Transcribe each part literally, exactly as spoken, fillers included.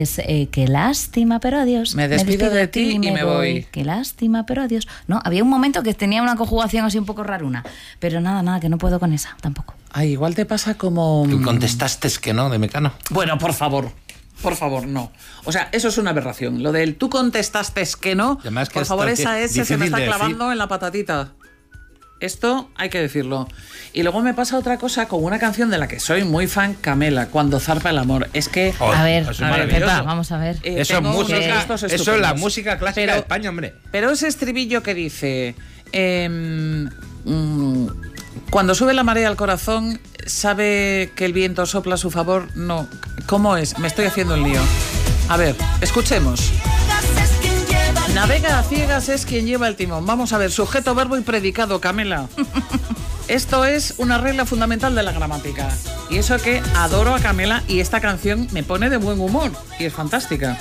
Es, eh, qué lástima, pero adiós. Me despido, me despido de, de ti y, y me, me voy. voy. Qué lástima, pero adiós. No, había un momento que tenía una conjugación así un poco raruna. Pero nada, nada, que no puedo con esa, tampoco. Ay, igual te pasa como... Tú contestaste que no, de Mecano. Bueno, por favor. Por favor, no. O sea, eso es una aberración. Lo del tú contestaste que no, Además, que por favor, esa S se me está de clavando decir. en la patatita. Esto hay que decirlo. Y luego me pasa otra cosa con una canción de la que soy muy fan, Camela, Cuando zarpa el amor. Es que... Oh, a ver, es a ver, maravilloso. Pepa, vamos a ver. Eh, eso es música, eso es la música clásica pero, de España, hombre. Pero ese estribillo que dice... Eh, mm, cuando sube la marea al corazón, ¿sabe que el viento sopla a su favor? No. ¿Cómo es? Me estoy haciendo el lío. A ver, escuchemos. Navega a ciegas es quien lleva el timón. Vamos a ver, sujeto, verbo y predicado, Camela. Esto es una regla fundamental de la gramática. Y eso que adoro a Camela y esta canción me pone de buen humor. Y es fantástica.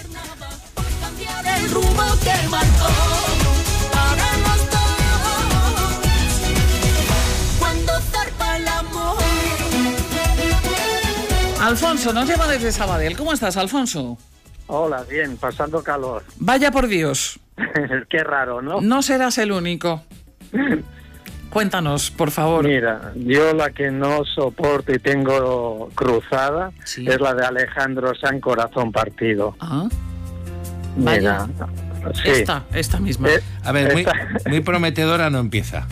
Alfonso, nos llama desde Sabadell. ¿Cómo estás, Alfonso? Hola, bien, pasando calor. Vaya por Dios. Qué raro, ¿no? No serás el único. Cuéntanos, por favor. Mira, yo la que no soporto y tengo cruzada Sí. es la de Alejandro Sanz, Corazón Partido. Ah, Mira, sí. esta, esta misma. Eh, A ver, muy, esta- muy prometedora no empieza.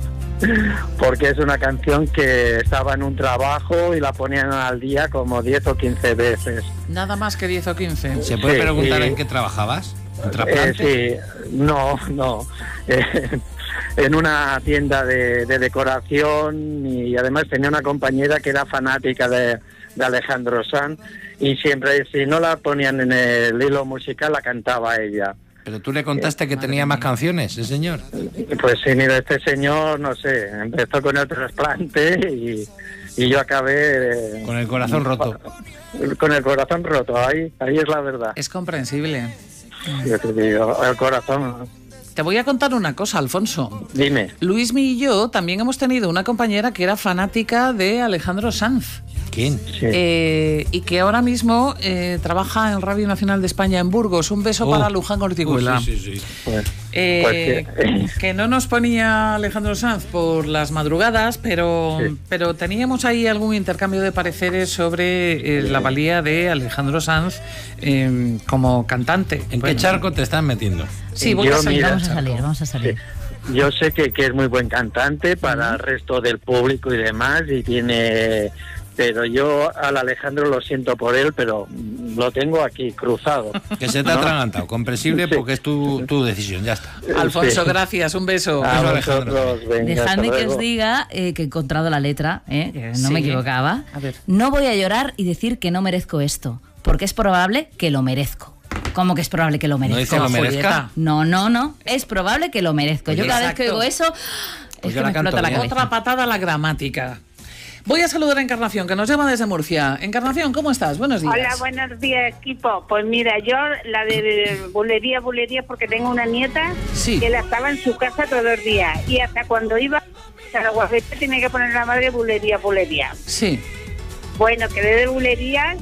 porque es una canción que estaba en un trabajo y la ponían al día como diez o quince veces. Nada más que diez o quince. ¿Se puede Sí, preguntar y- en qué trabajabas? ¿En Eh, trasplante? sí, no, no. Eh, en una tienda de, de decoración y además tenía una compañera que era fanática de, de Alejandro Sanz y siempre, si no la ponían en el hilo musical, la cantaba ella. Pero tú le contaste que tenía más canciones, el señor. Pues sí, mira, este señor, no sé, empezó con el trasplante y, y yo acabé... eh, Con el corazón roto. con el corazón roto, ahí, ahí es la verdad. Es comprensible. Yo te digo, el corazón... Te voy a contar una cosa, Alfonso. Dime. Luismi y yo también hemos tenido una compañera que era fanática de Alejandro Sanz. ¿Quién? Sí. Eh, y que ahora mismo eh, trabaja en Radio Nacional de España en Burgos. Un beso Oh. para Luján Ortiguela. Uh, sí, sí, sí. Pues, Eh, pues que- que no nos ponía Alejandro Sanz por las madrugadas, pero, Sí. pero teníamos ahí algún intercambio de pareceres sobre eh, la valía de Alejandro Sanz eh, como cantante. ¿En Bueno, qué charco te estás metiendo? Sí, voy Yo, a salir. mira, Vamos a salir, vamos a salir. Yo sé que, que es muy buen cantante para el resto del público y demás, y tiene... Pero yo al Alejandro lo siento por él, pero lo tengo aquí, cruzado. Que se te ha ¿No? atragantado. Comprensible Sí. porque es tu, tu decisión, ya está. Alfonso, Sí. gracias, un beso. A Beso, Alejandro. vosotros, venga, Dejadme hasta que os luego. diga eh, que he encontrado la letra, eh, que no Sí. me equivocaba. A ver. No voy a llorar y decir que no merezco esto, porque es probable que lo merezco. ¿Cómo que es probable que lo merezco? ¿No dice lo merezca? Julieta. No, no, no. Es probable que lo merezco. Yo Pues cada exacto. vez que oigo eso, Pues es yo que la me canto explota la bien. cabeza. Otra patada a la gramática. Voy a saludar a Encarnación, que nos llama desde Murcia. Encarnación, ¿cómo estás? Buenos días. Hola, buenos días, equipo. Pues mira, yo la de bulería, bulería, porque tengo una nieta Sí. que la estaba en su casa todos los días. Y hasta cuando iba a la guafeta tenía que poner la madre bulería, bulería. Sí. Bueno, que de bulerías...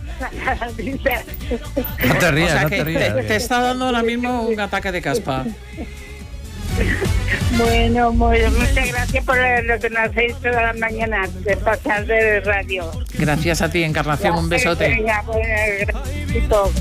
No te O rías, sea no que te rías. te, te está dando ahora mismo un ataque de caspa. bueno, muy- muchas gracias por lo que nos hacéis todas las mañanas de pasar de radio. Gracias a ti, Encarnación. Un besote. Venga, pues, gracias.